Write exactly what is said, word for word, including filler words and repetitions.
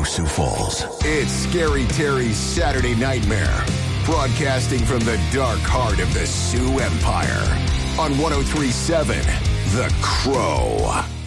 Sioux Falls. It's Scary Terry's Saturday Nightmare, broadcasting from the dark heart of the Sioux Empire on one oh three point seven The Crow.